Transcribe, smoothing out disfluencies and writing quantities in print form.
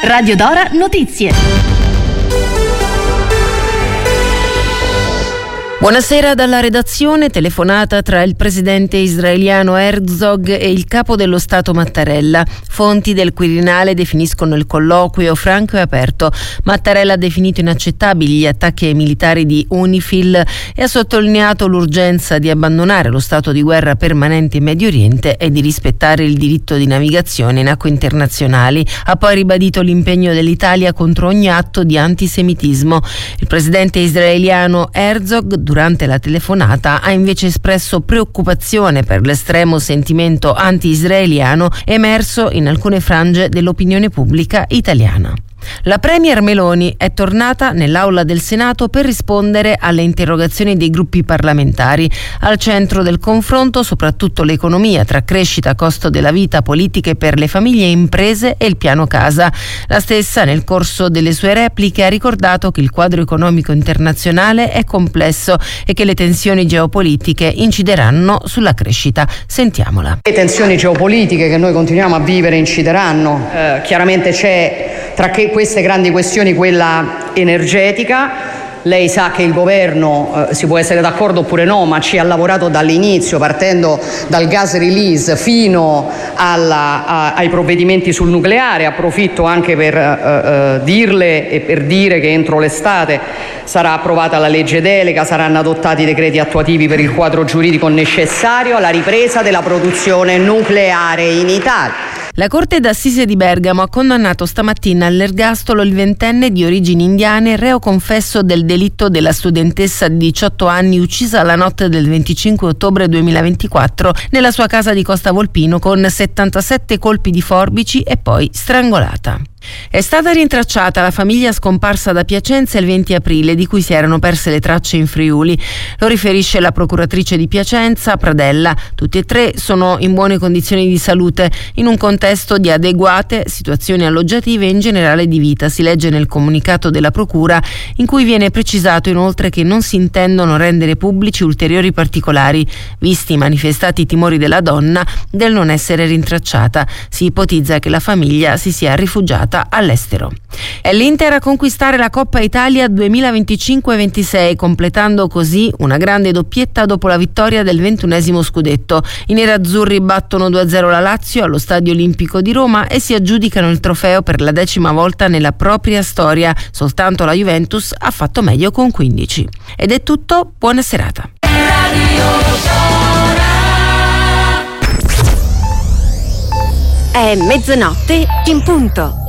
Radio Dora Notizie. Buonasera dalla redazione. Telefonata tra il presidente israeliano Herzog e il capo dello Stato Mattarella. Fonti del Quirinale definiscono il colloquio franco e aperto. Mattarella ha definito inaccettabili gli attacchi ai militari di UNIFIL e ha sottolineato l'urgenza di abbandonare lo stato di guerra permanente in Medio Oriente e di rispettare il diritto di navigazione in acque internazionali. Ha poi ribadito l'impegno dell'Italia contro ogni atto di antisemitismo. Il presidente israeliano Herzog, durante la telefonata, ha invece espresso preoccupazione per l'estremo sentimento anti-israeliano emerso in alcune frange dell'opinione pubblica italiana. La premier Meloni è tornata nell'aula del Senato per rispondere alle interrogazioni dei gruppi parlamentari. Al centro del confronto soprattutto l'economia, tra crescita, costo della vita, politiche per le famiglie e imprese e il piano casa. La stessa, nel corso delle sue repliche, ha ricordato che il quadro economico internazionale è complesso e che le tensioni geopolitiche incideranno sulla crescita. Sentiamola. Le tensioni geopolitiche che noi continuiamo a vivere incideranno. Chiaramente c'è tra queste grandi questioni quella energetica. Lei sa che il governo, si può essere d'accordo oppure no, ma ci ha lavorato dall'inizio, partendo dal gas release fino ai provvedimenti sul nucleare. Approfitto anche per dirle e per dire che entro l'estate sarà approvata la legge delega, saranno adottati i decreti attuativi per il quadro giuridico necessario alla ripresa della produzione nucleare in Italia. La Corte d'Assise di Bergamo ha condannato stamattina all'ergastolo il ventenne di origini indiane, reo confesso del delitto della studentessa di 18 anni uccisa la notte del 25 ottobre 2024 nella sua casa di Costa Volpino con 77 colpi di forbici e poi strangolata. È stata rintracciata la famiglia scomparsa da Piacenza il 20 aprile, di cui si erano perse le tracce in Friuli. Lo riferisce la procuratrice di Piacenza, Pradella. Tutti e tre sono in buone condizioni di salute, in un contesto di adeguate situazioni alloggiative e in generale di vita, si legge nel comunicato della procura, in cui viene precisato inoltre che non si intendono rendere pubblici ulteriori particolari, visti i manifestati timori della donna del non essere rintracciata. Si ipotizza che la famiglia si sia rifugiata all'estero. È l'Inter a conquistare la Coppa Italia 2025-26, completando così una grande doppietta dopo la vittoria del 21esimo scudetto. I nerazzurri battono 2-0 la Lazio allo Stadio Olimpico di Roma e si aggiudicano il trofeo per la 10ª volta nella propria storia. Soltanto la Juventus ha fatto meglio con 15. Ed è tutto, buona serata. È mezzanotte in punto.